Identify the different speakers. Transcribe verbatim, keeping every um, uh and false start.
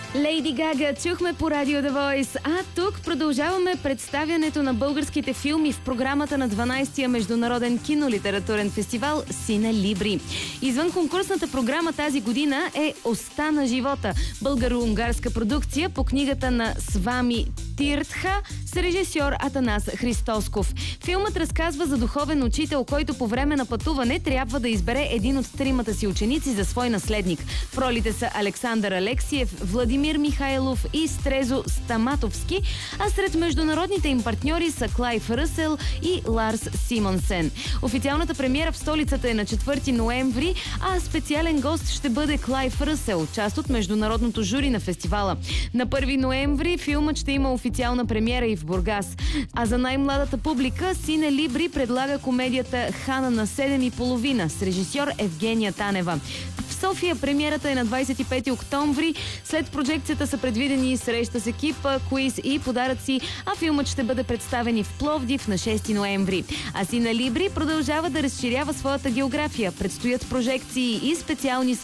Speaker 1: Лейди Гага чухме по Радио The Voice, а тук продължаваме представянето на българските филми в програмата на дванайсетия Международен кинолитературен фестивал Сине Либри. Извън конкурсната програма тази година е Оста на живота, българо-унгарска продукция по книгата на Свами Тиртха с режисьор Атанас Христосков. Филмът разказва за духовен учител, който по време на пътуване трябва да избере един от тримата си ученици за свой наследник. В ролите са Александър Алексиев, Владимир Михайлов и Стрезо Стаматовски, а сред международните им партньори са Клайв Ръсел и Ларс Симонсен. Официалната премиера в столицата е на четвърти ноември, а специален гост ще бъде Клайв Ръсел, част от международното жури на фестивала. На първи ноември филмът ще има официална премиера и в Бургас. А за най-младата публика Сине Либри предлага комедията Хана на седем и половина с режисьор Евгения Танева. В София премиерата е на двайсет и пети октомври. След прожекцията са предвидени среща с екипа, куиз и подаръци, а филмът ще бъде представен и в Пловдив на шести ноември. А Сине Либри продължава да разширява своята география. Предстоят прожекции и специални